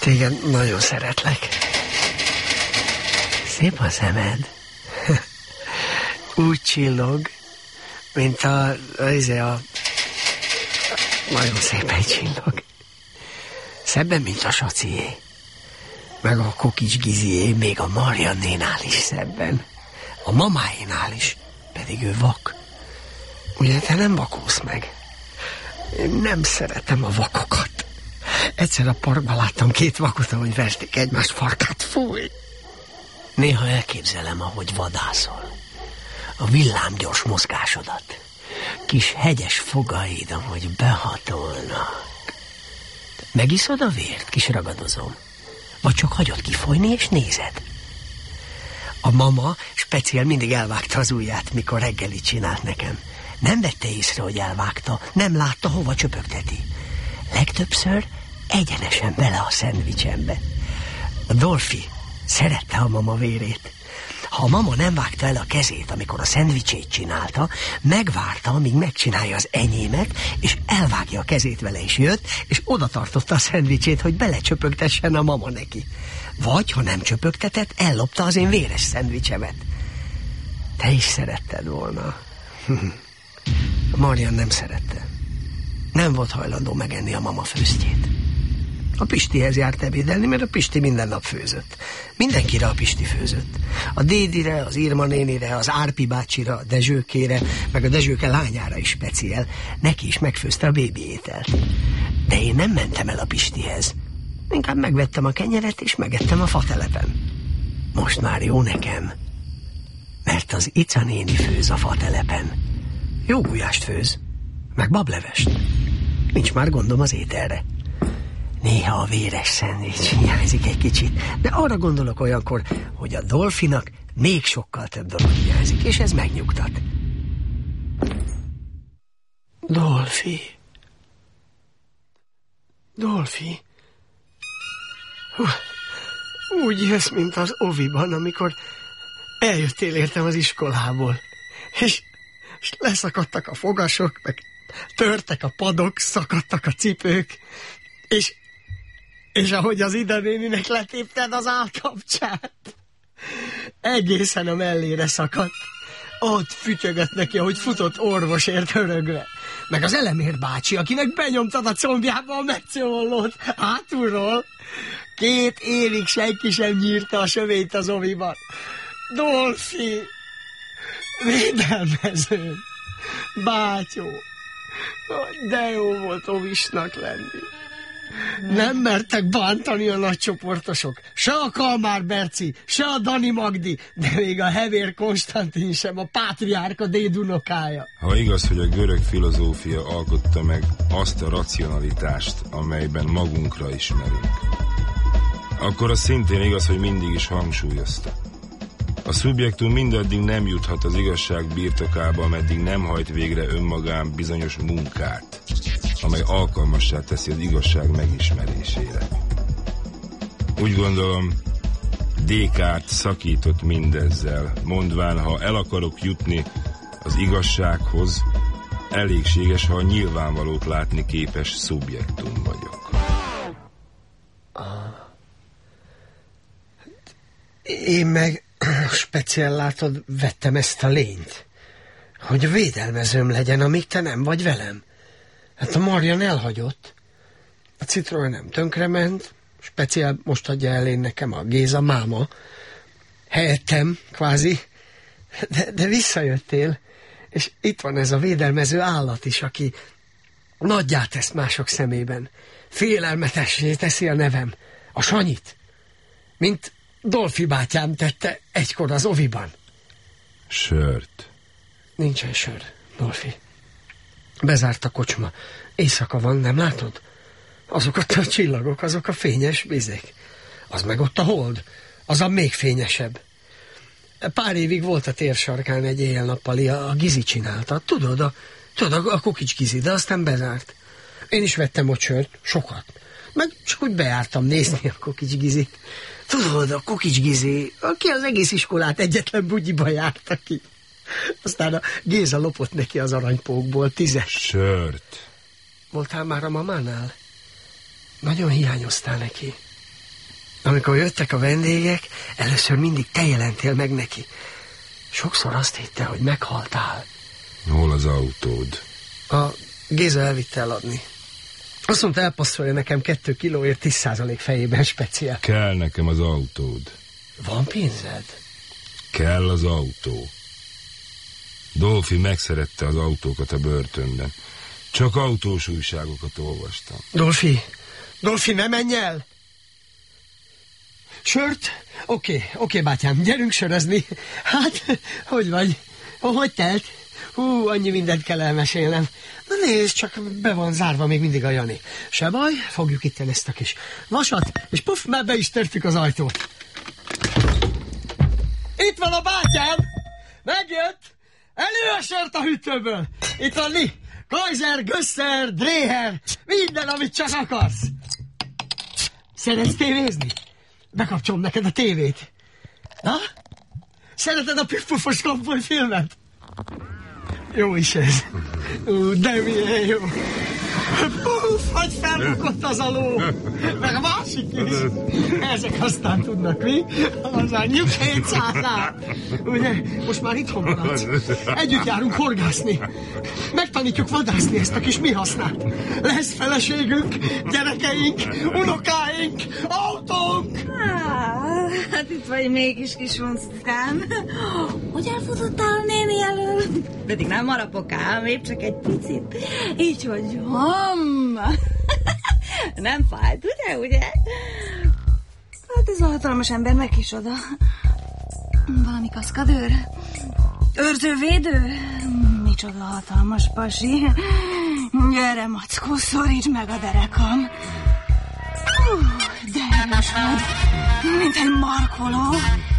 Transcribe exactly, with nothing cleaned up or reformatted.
Téged nagyon szeretlek. Szép a szemed. Úgy csillog, mint a... a, a nagyon szépen csillog. Szebben, mint a Sacié. Meg a Kokics Gizié, még a Mariannénál is szebben. A mamáénál is, pedig ő vak. Ugye te nem vakósz meg? Én nem szeretem a vakokat. Egyszer a parkban láttam két vakot, ahogy verték egymás farkát. Fúj! Néha elképzelem, ahogy vadászol. A villámgyors mozgásodat. Kis hegyes fogaid, ahogy behatolnak. Megiszod a vért, kis ragadozom? Vagy csak hagyod kifolyni és nézed? A mama speciál mindig elvágta az ujját, mikor reggelit csinált nekem. Nem vette észre, hogy elvágta, nem látta, hova csöpögteti. Legtöbbször egyenesen bele a szendvicsembe. A Dolfi szerette a mama vérét. Ha a mama nem vágta el a kezét, amikor a szendvicsét csinálta, megvárta, amíg megcsinálja az enyémet, és elvágja a kezét vele, és jött, és oda tartotta a szendvicsét, hogy belecsöpögtessen a mama neki. Vagy, ha nem csöpögtetett, ellopta az én véres szendvicsemet. Te is szeretted volna. A Marian nem szerette. Nem volt hajlandó megenni a mama főztjét. A Pistihez járt ebédelni, mert a Pisti minden nap főzött. Mindenkire a Pisti főzött. A Dédire, az Irma nénire, az Árpi bácsira, a Dezsőkére, meg a Dezsőke lányára is speciál. Neki is megfőzte a bébi ételt. De én nem mentem el a Pistihez. Inkább megvettem a kenyeret, és megettem a fatelepen. Most már jó nekem, mert az Ica néni főz a fatelepen. Jó gulyást főz, meg bablevest. Nincs már gondom az ételre. Néha a véres szendvics hiányzik egy kicsit, de arra gondolok olyankor, hogy a Dolfinak még sokkal több dolog hiányzik, és ez megnyugtat. Dolfi. Dolfi. Hú, úgy jössz, mint az oviban, amikor eljöttél értem az iskolából, és, és leszakadtak a fogasok, meg törtek a padok, szakadtak a cipők, és És ahogy az Ida néninek letépted az állkapcsát, egészen a mellére szakadt. Ott fütyögött neki, ahogy futott orvosért hörögve. Meg az Elemér bácsi, akinek benyomtad a combjába a metszőollót hátulról. Két évig senki sem nyírta a sövényt az oviban. Dolfi, védelmezőn, bátyó, de jó volt ovisnak lenni. Nem mertek bántani a nagycsoportosok. Se a Kalmár Berci, se a Dani Magdi, de még a Hevér Konstantin sem, a pátriárka dédunokája. Ha igaz, hogy a görög filozófia alkotta meg azt a racionalitást, amelyben magunkra ismerünk, akkor az szintén igaz, hogy mindig is hangsúlyozta. A szubjektum mindaddig nem juthat az igazság birtokába, ameddig nem hajt végre önmagán bizonyos munkát, amely alkalmassá teszi az igazság megismerésére. Úgy gondolom, Descartes szakított mindezzel, mondván, ha el akarok jutni az igazsághoz, elégséges, ha a nyilvánvalót látni képes szubjektum vagyok. Én meg speciál látod, vettem ezt a lényt, hogy védelmezőm legyen, amíg te nem vagy velem. Hát a Marian elhagyott. A Citroen nem tönkrement, speciál most adja el én nekem a Géza máma. Helyettem, kvázi. De, de visszajöttél, és itt van ez a védelmező állat is, aki nagyját tesz mások szemében. Félelmetessé teszi a nevem, a Sanyit, mint Dolfi bátyám tette egykor az oviban. Sört. Nincsen sör, Dolfi. Bezárt a kocsma. Éjszaka van, nem látod? Azok ott a csillagok, azok a fényes vizek. Az meg ott a hold, az a még fényesebb. Pár évig volt a térsarkán egy éjjel-nappali, a, a Gizi csinálta. Tudod, a, tudod, a Kokics Gizi, de aztán bezárt. Én is vettem ott sört, sokat. Meg csak úgy bejártam nézni a Kokics Gizit. Tudod, a Kokics Gizi, aki az egész iskolát egyetlen bugyiba járta ki. Aztán a Géza lopott neki az aranypókból tízes. Sört. Voltál már a mamánál? Nagyon hiányoztál neki. Amikor jöttek a vendégek, először mindig te jelentél meg neki. Sokszor azt hitte, hogy meghaltál. Hol az autód? A Géza elvitte eladni. Azt mondta, elpasszolja nekem kettő kilóért tíz százalék fejében speciál. Kell nekem az autód. Van pénzed? Kell az autó. Dolfi megszerette az autókat a börtönben. Csak autós újságokat olvastam. Dolfi, Dolfi, ne menj el! Sört? Oké, okay, oké, okay, bátyám, gyerünk sörözni. Hát, hogy vagy? Hogy telt? Hú, annyi mindent kell elmesélnem. Na nézd, csak be van zárva még mindig a Jani. Se baj, fogjuk itt ezt a kis vasat, és puff, már be is törtük az ajtót. Itt van a bátyám! Megjött! Elő a sört a hűtőből! Itt van li, Kaiser, Gösser, Dreher, minden, amit csak akarsz. Szeretsz tévézni? Bekapcsolom neked a tévét. Na? Szereted a Piff-Puffos Kampoly filmet? Jó is ez. Ú, de milyen jó. Puff, hogy felbukott az a ló. Meg a másik is. Ezek aztán tudnak, mi? Az anyjuk hétszázát. Ugye, most már itthon maradsz. Együtt járunk horgászni. Megtanítjuk vadászni ezt a kis mi hasznát. Lesz feleségünk, gyerekeink, unokáink, autónk. Ah, hát itt vagy mégis, kis unszkám. Hogy elfutottál a néni elől? Pedig nem marapokám, épp csak egy picit. Így, hogy hom. Nem fájt, ugye, ugye? Hát ez a hatalmas ember meg is oda. Valami kaszkadőr? Őrzővédő? Micsoda hatalmas pasi. Gyere, mackó, szorítsd meg a derekam. Uh, de erős vagy, mint egy markoló.